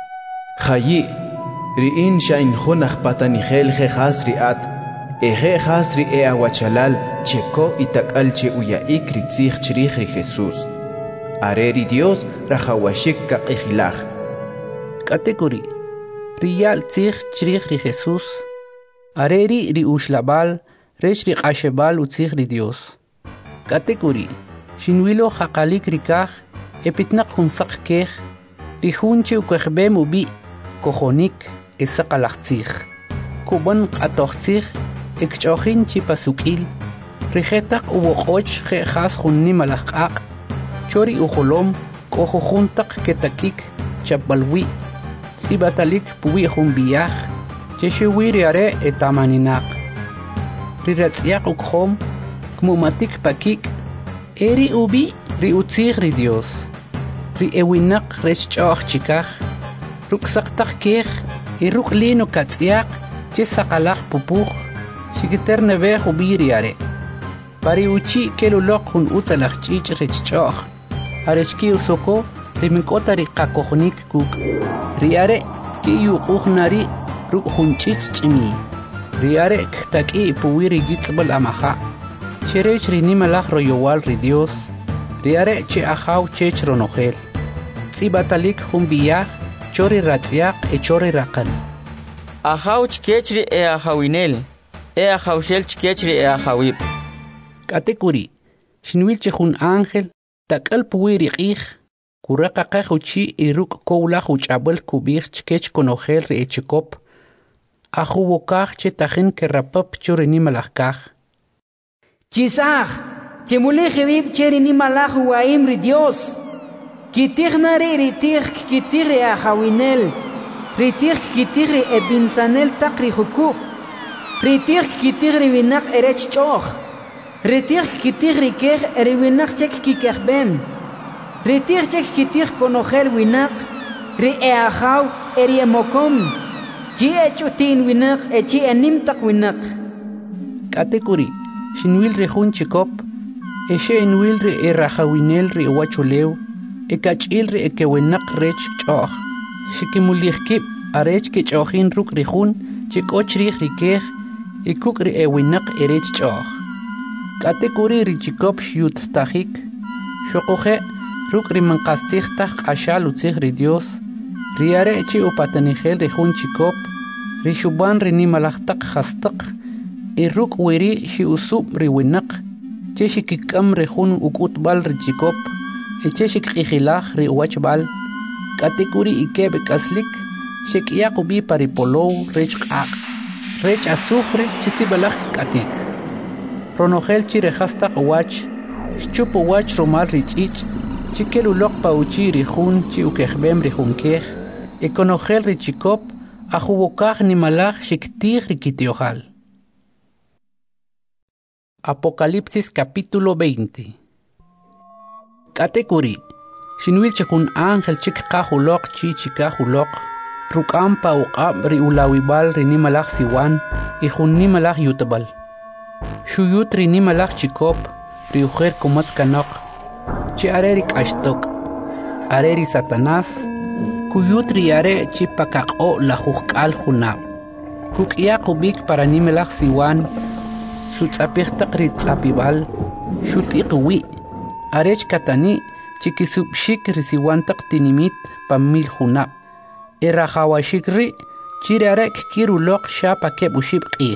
Hayi, riin shain khunach patanihel khas riat. Eje khas ri awachalal cheko itakal che uyaik ritzich chrich ri Jesús. Areri Dios rahawashik ka ikhilach. Katekuri, riyal tzich chrich ri Jesús. Areri ri ushlabal, rech ri qashebal utzich ri Dios. Katekuri, shinwilo haqalik rikach. Epitnak hunsak kech, rihunchi ukwechbem ubi, kohonik, esaqalachtzich. Kuban qatochtzich, ekchochin chipasukil, rijetak uwoqoch jejas junni malachaq, chori ujolom, kohojuntak ketakik, chapbalwi, sibatalik puwi junbiyaj, cheshiwi riare etamaninak. Riratziak ukhom, kmumatik pakik, eri ubi, ri utzich ri Dios. Ri ewinak rech choch chikach, ruk saktak kech, ruk lino katziak, che sakalach pupuch, shikiter nevech ubiriare. Pari uchi kelulok hun utzalach chich rech choch, arechki usoko, ri mikota ri kakohnik kuk, riare ki yukuhnari ruk hun chich chimi, riare ktaki puwiri gitzbal amaha, cherech ri nimalach royowal ri Dios, riare che ahau chech ronogel. Zibatalik humbiyah, chori ratziak e chori rakan. Ahau chkechri e ahawinel. E ahaushel chkechri e ahawib. Katekuri, shinwil chehun ángel, takal puwiri qij, kuraka qajuchi iruk koulach uchabel kubich chkech konogel ri echikop, ahubokach che tajin kerapap chori nimalachkach. Chisach, chemulejebib cheri nimalach uaim ri Dios. Kitich nari ritich kitiri ahawinel, ritich kitiri ebinsanel takri hukuk, ritich kitiri winak erech choch, ritich kitiri kech eriwinak chek kikechbem, ritich chek kitich konogel winak, ri eahaw eri emokom, chi echutin winak echi enimtak winak. Katekuri, shinwil rihun chikop, eshe enwil ri erahawinel ri wachuleu, ekachil ri ekewenak rech choch. Shikimulihkip arech ke chochin ruk rihun chikochri rikech ikuk ri ewinak erech choch. Katekuri ri chikop shiut tahik. Shokoje ruk ri mankastich tah ashal utzich ri Dios. Riare chi upatanigel rihun chikop. Ri shuban ri nimalachtak hastak. Iruk wiri shi usub ri winak. Che shikikam rihun ukutbal ri chikop. Echeshik ikhilach ri wachbal, katekuri ikebe kaslik, shek yakubi paripolo rech qaq, rech azufre chisibalach katik. Ronogel chirejastaq wach, chupo wach romal richich, chikelulok pauchi rijun chi ukejbem rijunkej, ekonogel richikop, ajubokaj nimalach shiktig rikitiohal. Apocalipsis capítulo 20. Katekuri, shinwil chikun ángel chik kahulok chi chikahulok, rukampa uqab ri ulawibal ri nimalach siwan, ihun nimalach yutabal. Shuyut ri nimalach chikop, ri ujer kumatz kanok, chi arerik ashtok, areri Satanás, kuyut ri are chi pakaqo la jujkal junab. Kukia kubik para nimalach siwan, shutzapirtak ri tzapibal, shutiqwi, arech katani chikisubshik risiwantak tinimit pamil junab. Erahawashikri chirarek kirulok shapa kebushib qih.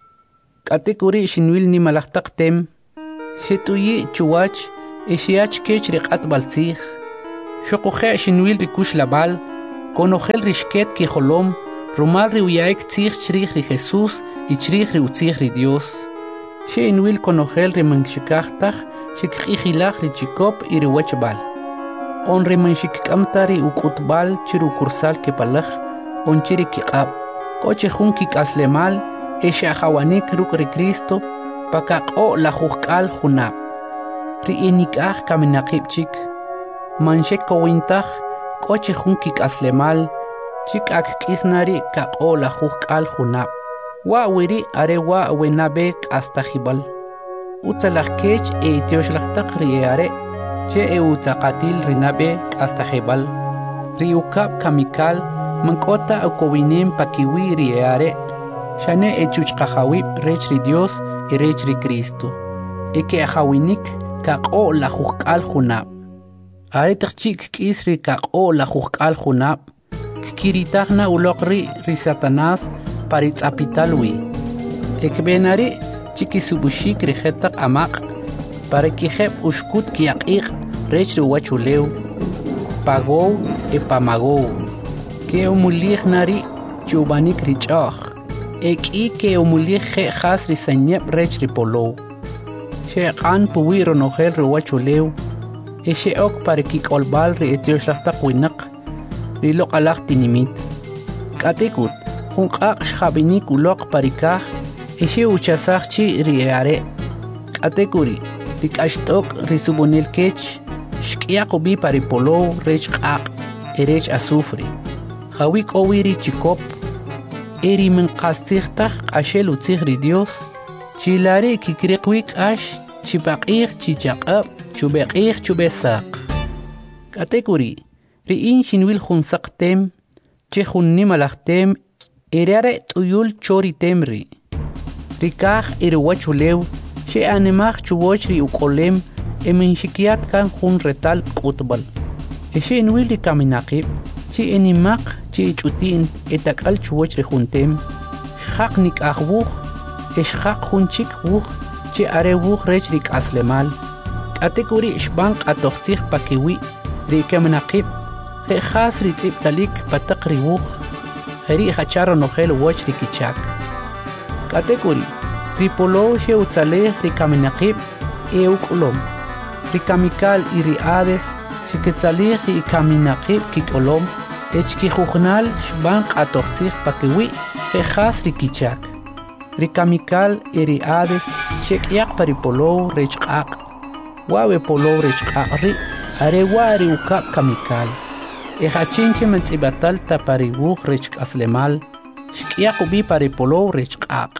Katekuri shinwil ni malaktaktem, shetuyi chuwach, ishiach kech riqat baltzih, shokuche shinwil rikush labal, konojel rishket ki holom, rumal riuyaik tzih chrih ri Jesús y chrih riutzih ri Dios. Shinwil konojel rimanshikachtach, shikijilach ri chikop y riwachbal. On rimanshikamtari ukutbal chiru kursal kepalach, on chiri kiqab, koche jun kikaslemal, esha hawanik ruk ri Cristo, pakaqo la jukal junab. Ri inikah kaminakipchik, manshek kowintach, koche jun kikaslemal, chik ak kisnari kaqo la jukal junab. Wa wiri are wa wenabek hasta jibal. Utzalach kech e itioshlastak ri are, che e utzaqatil rinabe hasta jibal. Ri ukab kamikal, mankota ukowinim pakiwi ri are, shane e chuchqahawib rech ri Dios y rech ri Cristo. E ke ahawinik kaqo la jukal junab. Are tachik kisri kaqo la jukal junab. Kiritagna ulokri ri Satanás paritz apitalwi. Ekbenari chikisubushik ri jetak amak. Para kijep ushkut kiaqig rech ri wachuleu. Pagou e pamagou. Ke umulig nari chubanik ri chach. Eki ke umulig je khas ri sanyep rech ri polou. Sheqan puwi ronogel ri wachuleu. E sheok para kikolbal ri etioshlastak winak. Ri loqalaq tinimit. Katekut, junqaq xabinik ulok parikaj, eshe uchasaq chi ri are. Katekuri, rikashtok ri subonil kech, shkiaq ubi paripolo rech qaq, erech azufre. Hawik owi ri chikop, eri min qastigtaj qashel utzig ri Dios, chilare kikriqwik ash, chipaqig chichaqab, chubeqig chubesaq. Katekuri, Ri'in shinwil junsaqtem, che junnimalachtem, erare tuyul chori temri. Rikaj iriwachulew, she anemach chuwoch ri ukolem, eminchikiat kan jun retal kutbal. Eshe inwil ri kaminaqib, chi enimaq chi ichutin etakal chuwoch ri juntem, shaq nik ahwuch, eshaq junchik wuch, chi are wuch rech rik aslemal. Katekuri shbank atoxtich pakiwi, ri kaminaqib, khas ritip talik patak riwuch, heri hacharo nogel watch rikichak. Katekuri, ripolo she utzaleh rikaminakib eukulom. Rikamikal iriades, shiketzalih rikaminakib kikolom, echkijugnal shbank atoxzich pakiwi, khas rikichak. Rikamikal iriades, shekyak paripolo rechqaq. Wawe polo rechqaqri, arewari ukap kamikal. Ejachinche menzibatal taparibuj rechk aslemal, shkiakubi paripolo rechkaq.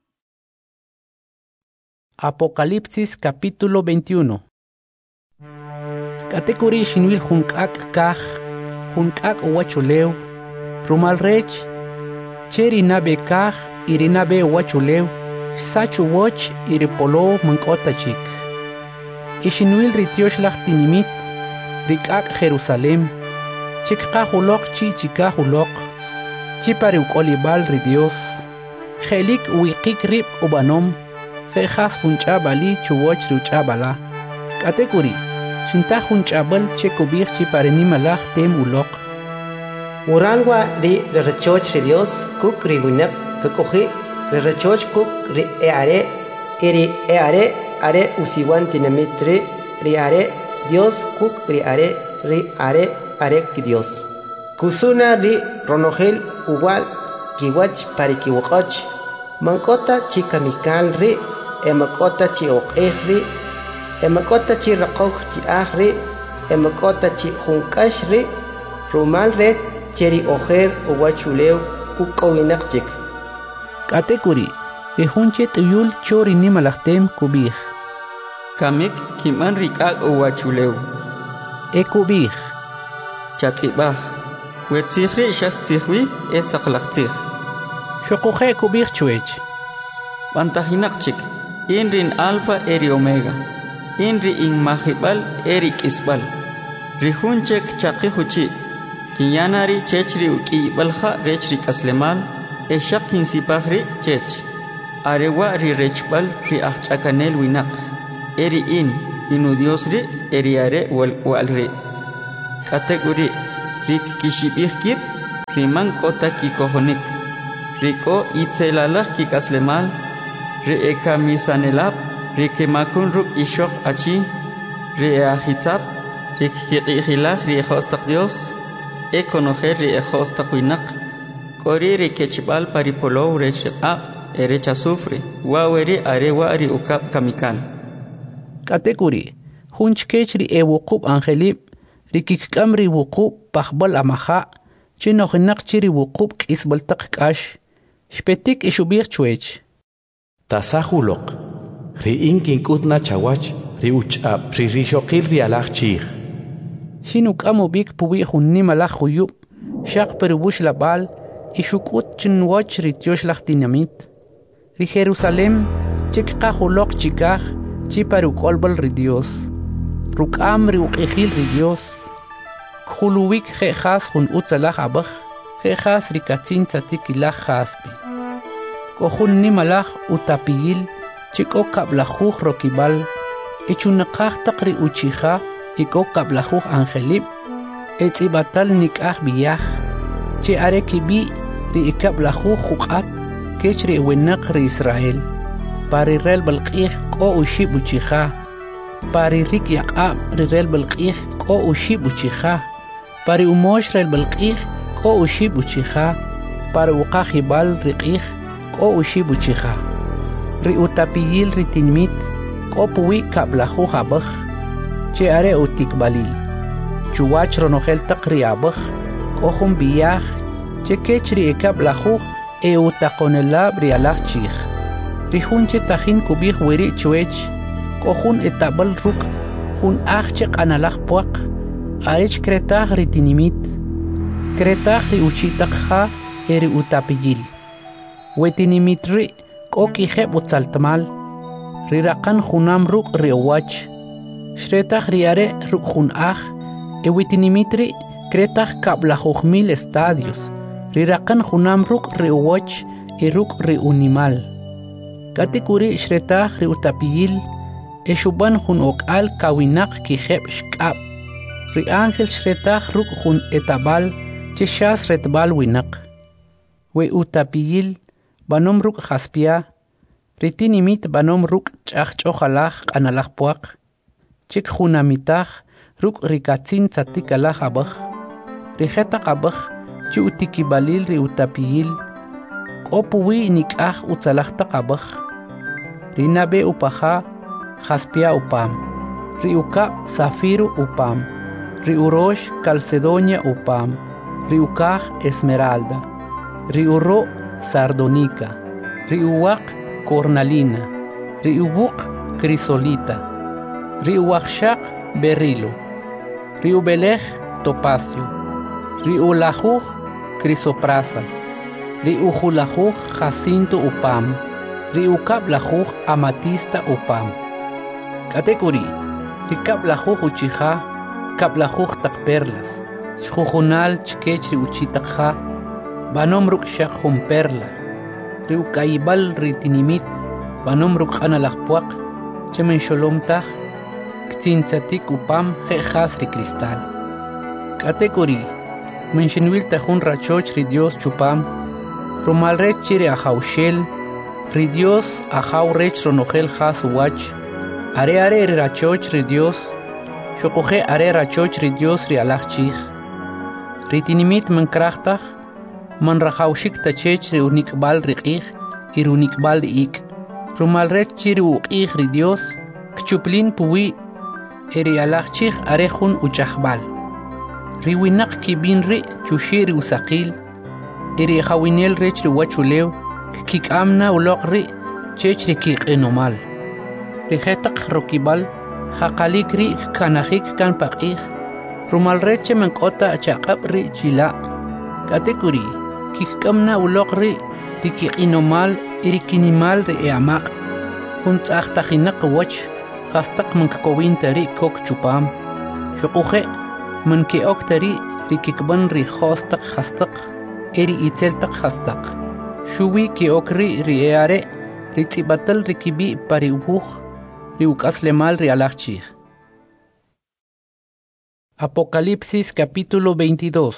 Apocalipsis capítulo 21. Katekuri shinwil junkak kaj, junkak wachuleu, rumal rech, cheri nabe kaj, irinabe wachuleu, sachu woch iripolo mankota chik. Ishinwil ritiosh tinimit, rikak Jerusalem, chikqahulok chi chikahulok, chipari ukolibal ri Dios, jelik uikik rip ubanom, jejas hunchabali chuwoch ruchabala. Katekuri, shinta hunchabal chekubir chipari nimalach tem ulok. Uranwa ri rechoch ri Dios, kuk ri winak, kakoji, rechoch kuk ri eare, eri eare, are usiwan tinamitri, ri are, Dios kuk ri are, arek Dios. Kusuna ri ronogel uwal kiwach parikiwaqach. Mankota chikamikal ri, emakota chi oqej ri, emakota chi raqoj chi aj ri, emakota chi junkash ri, rumal re cheri ojer uwachulew ukowinak chik. Katekuri, rihunche tuyul chori nimalachtem kubij. Kamik kiman rikak uwachulew. Ekubij. Chatzibah, wetzihri shastzihwi esaqlaqtzih. Shokuhe kubij chuech. Bantahinakchik, inrin alfa eri omega, inri in mahibal eri kisbal. Rihunchek chaqihuchi, kinyanari chechri uki balha rechri kaslemal eshak kinsipahri chech arewa ri rechbal ri achchakanel winak eri inu Dios ri eriare wal ri kategori rik kishibihkib riman kota kikohonik riko itelalaj kikaslemal ri ekamisanelab ri kemakun ruk ishok achi ri ahitab rik kiqihilaj ri ejostaq Dios ekonojer ri ejostaq winak kori ri kechbal paripolow rechiqa erecha sufre waweri arewa ri ukab kamikan kategori hunchkech ri ewuqub angelib rikikam ri wuqub pahbal amaha chinohinak chiri wuqub kisbaltaq kash shpetik ishubir chwech tasahuloq ri inkin kutna chawach ri uchab ri rishoqil ri alaj chih shinuk amubik puwi hunni malaj huyub shaq perubush labal ishukut chinwach ri tiosh laj dinamit ri Jerusalem chikqa huloq chikaj chi paru kolbal ri Dios rukam ri uqihil ri Dios khuluwik khas hun utzalaj abaj khas ri katsin tsatikilaj khaspi kohunni malaj utapiyil chiko kablajuj rokibal ichunaqaj taqri uchija iko kablajuj angelib etzibatal nikaj biyaj chi arekibi ri ikablajuj juqat kech ri wenaq ri Israel pari rel balqih ko ushib uchija pari rik yaqab ri rel balqih ko ushib uchija pari umosh rel balqih ko ushib uchija pari uqajibal riqih ko ushib uchija ri utapiyil ri tinmit ko puwi kablajuj abaj che are utikbalil chuwach ronojel taqri abaj ko jun biyaj che kech ri ikablajuj e utaqonelab ri alaj chij ri junche tajin kubij wiri chwech ko jun etabal ruk jun ajche qanalaj puaq arech kretaj ri tinimit kretaj ri uchitaqja eri utapiyil wetinimit ri ko kijeb utzaltmal ri raqan junam ruk ri owach shretaj ri are ruk jun aj wetinimit ri kretaj kablajuj mil estadios ri raqan junam ruk ri owach ruk ri unimal katikuri shretaj ri utapiyil eshuban jun okal kawinak kijeb shkab ri ángel shretaj ruk jun etabal chishas retbal winak we utapiyil banom ruk jaspia ritinimit banom ruk ch'ajch'ojalaj q'analaj puaq chik junamitaj ruk rikatsin tzatikalaj abaj rijetaq abaj chi utikibalil ri utapiyil k'o puwi nik'aj utzalajtaq abaj rinabe upaja jaspia upam ri ukab zafiro upam ri urosh calcedonia upam ri ukaj esmeralda ri uro sardonica ri uwaq cornalina ri ubuq crisolita ri uwaqshaq berilo ri ubelej topacio ri ulajuj crisoprasa ri ujulajuj jacinto upam ri ukablajuj amatista upam kategori ri kablajuj uchija kablajuj taq perlas chjujunal chkech ri uchitaqja banom ruk shaq jun perla ri ukaybal ri tinimit banom ruk q'analaj puaq chemen xolomtaj ktzintzatik upam je'jas ri cristal kategori menxinwil tajun rachoch ri Dios chupam rumal rech chi ri ajawxel ri Dios ajaw rech ronojel jas uwach are ri rachoch ri Dios xoqoje are rachoch ri Dios ri alaj chij ri tinimit menkrajtaj man rajawxik tachech ri unikbal ri q'ij y ri unikbal ri ik rumal rech chi ri uq'ij ri Dios kchuplin puwi eri alaj chij are jun uchajbal ri winaq kibin ri chuxi ri usaqil eri jawinel rech ri wachulew kik'amna uloq ri chech ri kiq'inomal ri jetaq rokibal jaqalik ri kanajik kan paq'ij rumal reche menk'ota chaq'ab ri chila kategori kik'amna uloq ri kiq'inomal ri kinimal ri eamaq jun tz'ajtajinaq wach jastaq mankakowin tari kok chupam xuquje manke'ok tari rikikban ri khostak khastak eri iteltak khastak shuwi ki okri ri eare ri tibatal rikibi pari ubuj ri ukaslemal ri alachchig. Apocalipsis capítulo 22.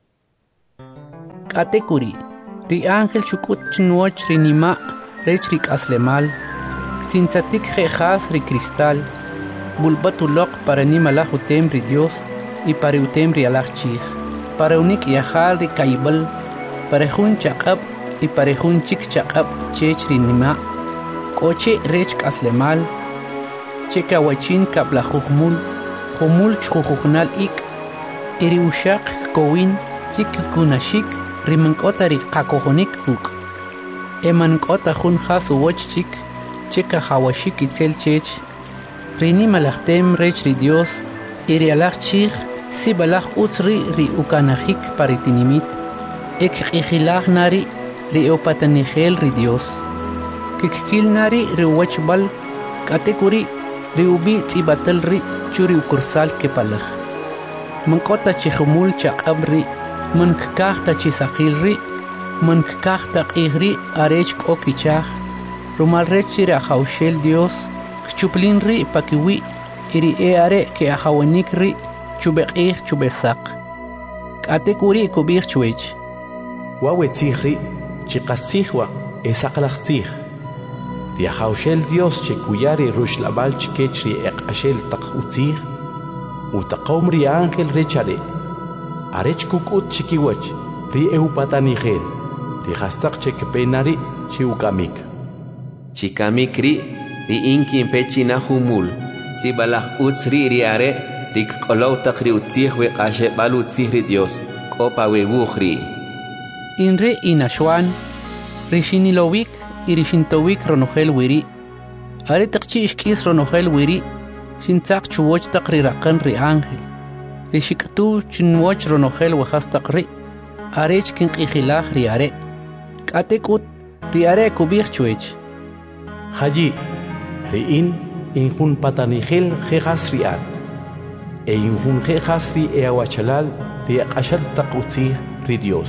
Katekuri ri ángel shukut chnuoch ri nima rech ri kaslemal ktinsatik jejas ri cristal bulbatulok para nimala hutem ri Dios y para utem ri alachchig para unik yahal ri kaibal para jun chaqab y para jun chik chaqab chech ri nima koche rech kaslemal cheka wachin kabla khumul chukhugnal ik iri ushaq kowin chik kunashik rimankota ri qakohonik uk emankota jun khas woch chik cheka hawashik itzel chech rini malachtem rech ri Dios iri alachchig si balach utzri ri ukanahik paritinimit ek ikhilach nari ri opatanigel ri Dios kikil nari ri wachbal katekuri ri ubi tibatal ri churi ukursal kepalach mankota chikhumul chaqabri mankakta chisaqil ri mankakta qihri arech kokichaj rumal rechir ahawshel Dios chuplin ri pakiwi iri eare ke ahawanik ri chubeqih chubesaq katekuri kubih chwech wawe tzihri chiqasihwa esaqlaqtzih ri ahawshel Dios chekuyari rushlabal chikechri eqashel taqutzih utaqom ri ángel rechare arech kukut chikiwach ri eupatanigel ri hastaq chekpenari chiukamik chikamik ri inkin pechina humul si balach utzri ri are rik qolow taqri utzih we qashe balu utzih ri Dios kopa we bukhri inre inashwan rishinilowik irishintowik ronogel wiri are taqchi ishkis ronogel wiri shintzaq chuwoch taqri raqan ri ángel rishiktu chinwoch ronogel wahas taqri arech kin qihilaj ri are katekut ri are kubih chwech hayi riin injun patanigel jejas riat injun jejas ri eawachalal ri qashal taqutzi ri Dios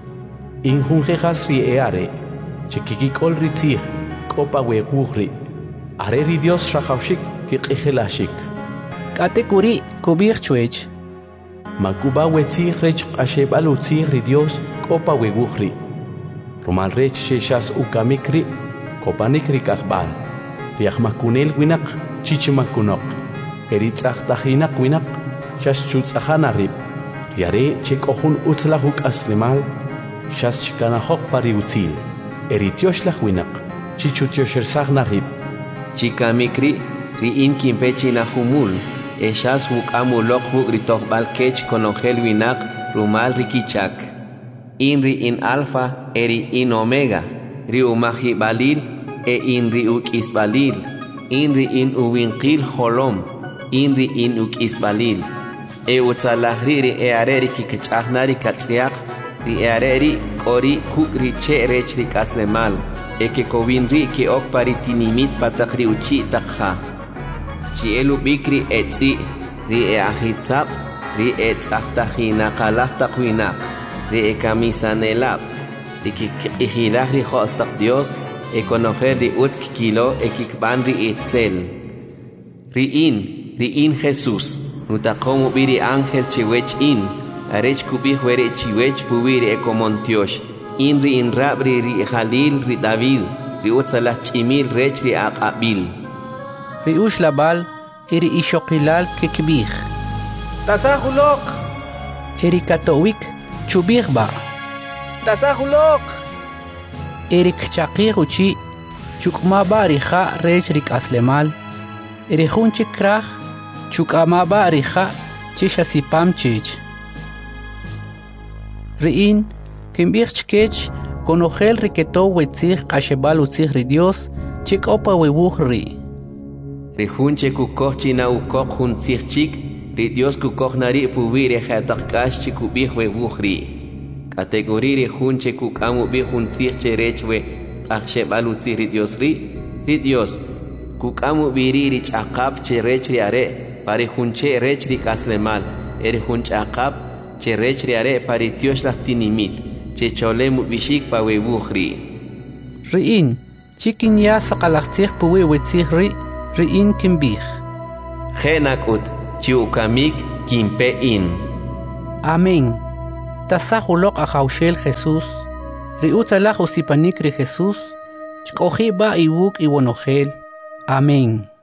injun jejas ri eare chikikikol ri tzih kopa weguhri are ri Dios rajawshik kiqihilashik katekuri kubih chwech makuba wetzih rech qashebal utzih ri Dios kopa weguhri rumal rech sheshas ukamikri kopanik ri kahbal riahmakunel winak chichimakunok eritzahtahinak winak shashchutzahana rib riare chekohun utzlahuk aslemal shashchikanahok pariutzil eritioshlah winak chichutioshelsahna rib chikamikri ri inkin pechina humul eshas wukamulok wuk ritohbal kech konogel winak rumal rikichak inri in alfa eri in omega ri umahi balil inri ukisbalil inri in uwinqil holom inri in ukisbalil utzalahri ri eareri kikchahnari katziak ri eareri kori kukri che rech ri kaslemal ekekowinri ki ok paritinimit patakri uchi takha chielu bikri etzi ri eahitzab ri etzahtahina qalahtaqinak ri ekamisanelab ri kikihilahri khostak Dios econoger ri utzk kilo ekikban ri itzel riin Jesús nutaqomu biri ángel chiwech in arech kubih were chiwech bubiri ekomontiosh inri in rabri ri Jalil ri David ri utzalah chimil rech ri aqabil ri ushlabal iri ishokilal kekbih tasahulok iri katowik chubih ba tasahulok erik chaqir uchi chukma bariha rech rik aslemal erihun chikrah chukama bariha chishasipam chich riin kimbich chkech konogel riketo wetzih qashebal utzih ri Dios chikopa webuh ri rihun chekukoh china ukok hun tzihchik ri Dios kukohnari pubire khataqkash chikubih webuh ri categorie junche kukamu bi juntzih cherechwe akshe balutzi ri Dios kukamu biri ri chaqab cherech ri are pare junche rech ri kaslemal eri junch aqab che rech riare paritiosh la tinimit che chole mubishik pa webukhri ri'in chikin ya saqalaqtij puwi wetzij ri'in kimbij Genakut chiukamik kimpe in amén tasajulok ajaushel Jesús ri'utzalaj usipanik ri Jesús chk'oji ba iwuk iwonojel amén